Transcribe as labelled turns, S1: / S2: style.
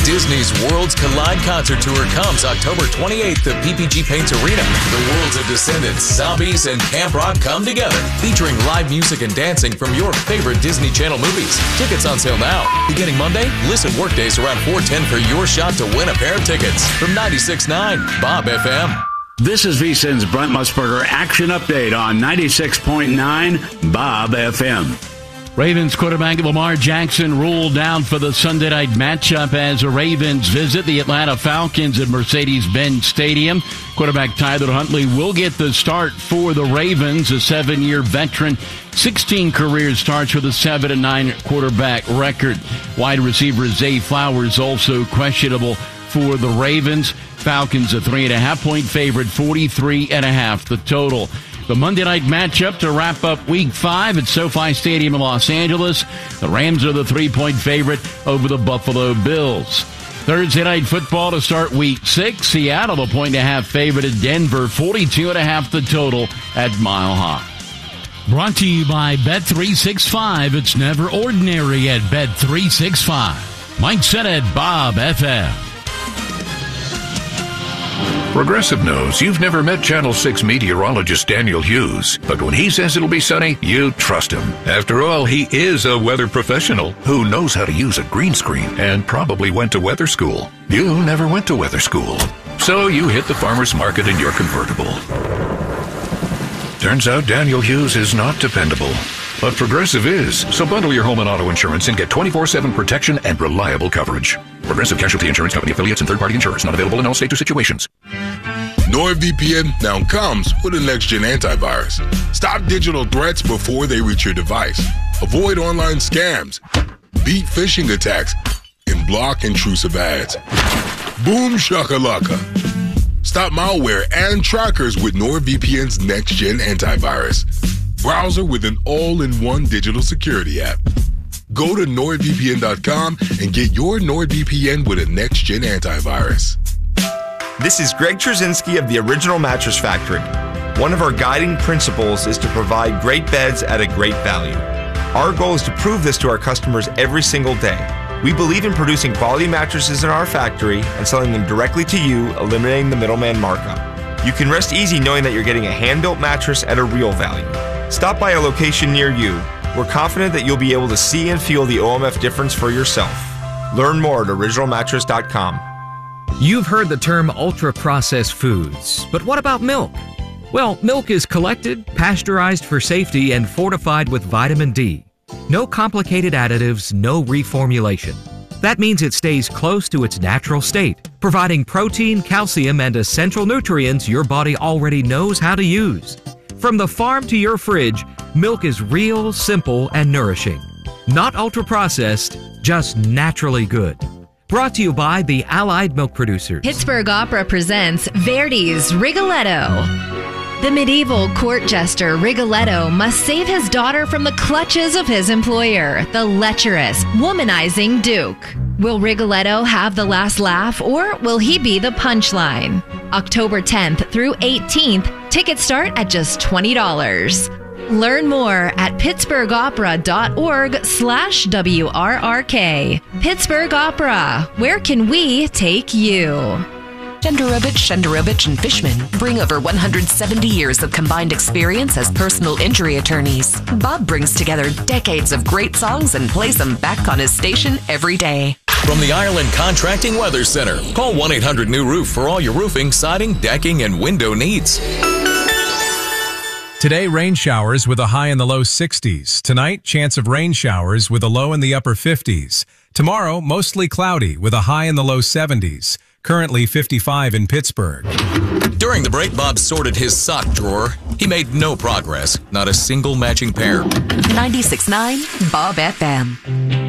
S1: Disney's Worlds Collide Concert Tour comes October 28th at PPG Paints Arena. The worlds of Descendants, Zombies, and Camp Rock come together, featuring live music and dancing from your favorite Disney Channel movies. Tickets on sale now. Beginning Monday, listen workdays around 4:10 for your shot to win a pair of tickets. From 96.9 Bob FM.
S2: This is VSiN's Brent Musburger Action Update on 96.9 Bob FM.
S3: Ravens quarterback Lamar Jackson ruled out for the Sunday night matchup as the Ravens visit the Atlanta Falcons at Mercedes-Benz Stadium. Quarterback Tyler Huntley will get the start for the Ravens, a 7-year veteran, 16 career starts with a 7-9 quarterback record. Wide receiver Zay Flowers also questionable for the Ravens. Falcons a 3.5-point favorite, 43.5 the total. The Monday night matchup to wrap up Week 5 at SoFi Stadium in Los Angeles. The Rams are the 3-point favorite over the Buffalo Bills. Thursday night football to start Week 6. Seattle a 1.5 favorite at Denver, 42.5 the total at Mile High. Brought to you by Bet365. It's never ordinary at Bet365. Mike Sennett, Bob FM.
S4: Progressive knows you've never met Channel 6 meteorologist Daniel Hughes, but when he says it'll be sunny, you trust him. After all, he is a weather professional who knows how to use a green screen and probably went to weather school. You never went to weather school, so you hit the farmer's market in your convertible. Turns out Daniel Hughes is not dependable, but Progressive is. So bundle your home and auto insurance and get 24/7 protection and reliable coverage. Progressive Casualty Insurance Company affiliates and third-party insurers. Not available in all states or situations.
S5: NordVPN now comes with a next-gen antivirus. Stop digital threats before they reach your device. Avoid online scams. Beat phishing attacks. And block intrusive ads. Boom shakalaka. Stop malware and trackers with NordVPN's next-gen antivirus. Browser with an all-in-one digital security app. Go to NordVPN.com and get your NordVPN with a next-gen antivirus.
S6: This is Greg Trzynski of the Original Mattress Factory. One of our guiding principles is to provide great beds at a great value. Our goal is to prove this to our customers every single day. We believe in producing quality mattresses in our factory and selling them directly to you, eliminating the middleman markup. You can rest easy knowing that you're getting a hand-built mattress at a real value. Stop by a location near you. We're confident that you'll be able to see and feel the OMF difference for yourself. Learn more at originalmattress.com.
S7: You've heard the term ultra-processed foods, but what about milk? Well, milk is collected, pasteurized for safety, and fortified with vitamin D. No complicated additives, no reformulation. That means it stays close to its natural state, providing protein, calcium, and essential nutrients your body already knows how to use. From the farm to your fridge, milk is real, simple, and nourishing. Not ultra-processed, just naturally good. Brought to you by the Allied Milk Producers.
S8: Pittsburgh Opera presents Verdi's Rigoletto. The medieval court jester Rigoletto must save his daughter from the clutches of his employer, the lecherous, womanizing Duke. Will Rigoletto have the last laugh, or will he be the punchline? October 10th through 18th, tickets start at just $20. Learn more at pittsburghopera.org/WRRK. Pittsburgh Opera, where can we take you?
S9: Shenderovich, and Fishman bring over 170 years of combined experience as personal injury attorneys. Bob brings together decades of great songs and plays them back on his station every day.
S1: From the Ireland Contracting Weather Center, call 1-800-NEW-ROOF for all your roofing, siding, decking, and window needs.
S10: Today, rain showers with a high in the low 60s. Tonight, chance of rain showers with a low in the upper 50s. Tomorrow, mostly cloudy with a high in the low 70s. Currently 55 in Pittsburgh.
S1: During the break, Bob sorted his sock drawer. He made no progress, not a single matching pair.
S9: 96.9 Bob FM.